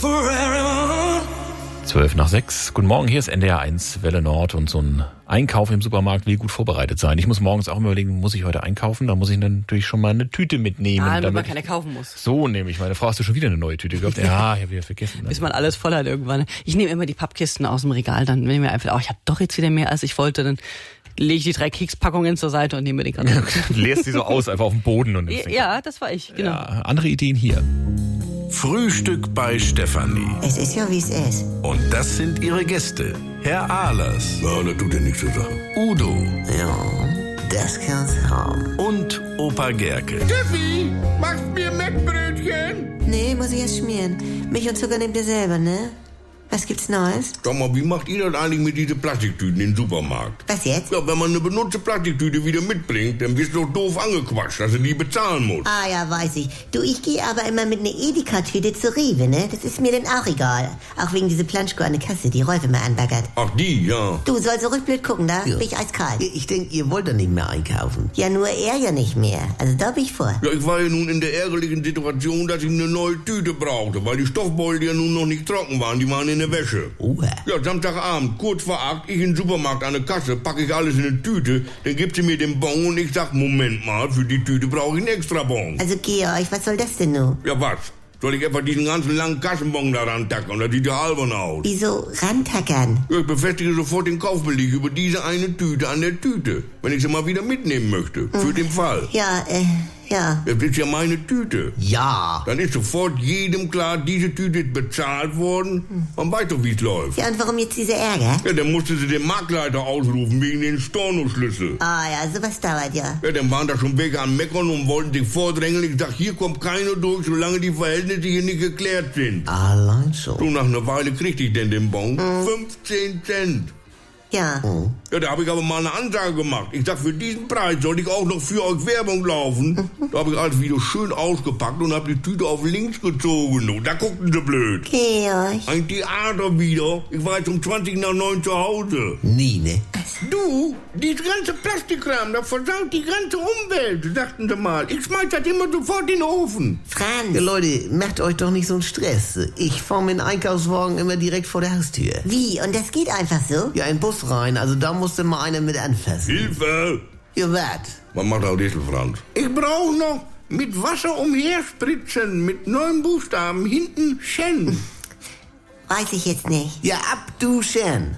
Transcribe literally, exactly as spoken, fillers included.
Zwölf nach sechs. Guten Morgen, hier ist N D R eins Welle Nord und so ein Einkauf im Supermarkt will gut vorbereitet sein. Ich muss morgens auch immer überlegen, muss ich heute einkaufen? Da muss ich dann natürlich schon mal eine Tüte mitnehmen. Ah, damit man keine kaufen muss. So nehme ich. Meine Frau, hast du schon wieder eine neue Tüte gekauft? Ja, ich habe wieder vergessen. Bis man alles voll hat irgendwann. Ich nehme immer die Pappkisten aus dem Regal, dann wenn ich mir einfach, oh, ich habe doch jetzt wieder mehr, als ich wollte, dann lege ich die drei Kekspackungen zur Seite und nehme mir die ganze. Leerst die so aus, einfach auf dem Boden. Und ja, das war ich, genau. Ja, andere Ideen hier. Frühstück bei Stefanie. Es ist ja, wie es ist. Und das sind ihre Gäste. Herr Ahlers. Ja, das tut ja nichts zur Sache. Udo. Ja, das kann's haben. Und Opa Gerke. Steffi, machst mir Mettbrötchen? Nee, muss ich erst schmieren. Milch und Zucker nehmt ihr selber, ne? Was gibt's Neues? Sag mal, wie macht ihr das eigentlich mit diesen Plastiktüten im Supermarkt? Was jetzt? Ja, wenn man eine benutzte Plastiktüte wieder mitbringt, dann wirst du doch doof angequatscht, dass du die bezahlen musst. Ah ja, weiß ich. Du, ich gehe aber immer mit einer Edeka-Tüte zur Rewe, ne? Das ist mir dann auch egal. Auch wegen dieser Planschko an der Kasse, die Rolf immer anbaggert. Ach, die, ja. Du sollst so ruhig blöd gucken, da Ja. bin ich eiskalt. Ich denke, ihr wollt doch nicht mehr einkaufen. Ja, nur er ja nicht mehr. Also da bin ich vor. Ja, ich war ja nun in der ärgerlichen Situation, dass ich eine neue Tüte brauchte, weil die Stoffbeutel ja nun noch nicht trocken waren, die waren in der Wäsche. Oha. Ja, Samstagabend, kurz vor acht, ich in den Supermarkt an der Kasse, packe ich alles in eine Tüte, dann gibt sie mir den Bon und ich sag, Moment mal, für die Tüte brauche ich einen extra Bon. Also Georg, was soll das denn nun? Ja, was? Soll ich etwa diesen ganzen langen Kassenbon da rantackern? Das sieht ja albern aus. Wieso rantackern? Ja, ich befestige sofort den Kaufbeleg über diese eine Tüte an der Tüte, wenn ich sie mal wieder mitnehmen möchte, für den Fall. Ja, äh, ja. Das ist ja meine Tüte. Ja. Dann ist sofort jedem klar, diese Tüte ist bezahlt worden. Man weiß doch, wie es läuft. Ja, und warum jetzt dieser Ärger? Ja, dann musste sie den Marktleiter ausrufen wegen den Stornoschlüssel. Ah ja, sowas dauert ja. Ja, dann waren da schon welche am Meckern und wollten sich vordrängeln. Ich sag, hier kommt keiner durch, solange die Verhältnisse hier nicht geklärt sind. Allein schon. So, nach einer Weile kriegte ich denn den Bon. fünfzehn Cent. Ja. Ja, da habe ich aber mal eine Ansage gemacht. Ich sag, für diesen Preis soll ich auch noch für euch Werbung laufen. Da habe ich alles wieder schön ausgepackt und habe die Tüte auf links gezogen. Und da guckten sie blöd. Georg. Ein Theater wieder. Ich war jetzt um zwanzig nach neun zu Hause. Nie, ne? Du, dieses ganze Plastikkram, das versaut die ganze Umwelt, sagten sie mal. Ich schmeiß das immer sofort in den Ofen. Franz. Ja, Leute, macht euch doch nicht so einen Stress. Ich fahre mit dem Einkaufswagen immer direkt vor der Haustür. Wie? Und das geht einfach so? Ja, in den Bus rein, also da musste mal einer mit anfassen. Hilfe! Ja, wat? Was macht auch das, Franz? Ich brauche noch mit Wasser umherspritzen, mit neun Buchstaben, hinten Schen. Weiß ich jetzt nicht. Ja, abduschen.